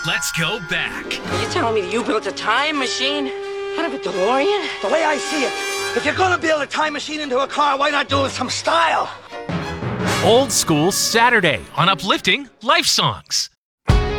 Let's go back. Are you telling me that you built a time machine out of a DeLorean? The way I see it, if you're gonna build a time machine into a car, why not do it with some style? Old School Saturday on Uplifting Life Songs.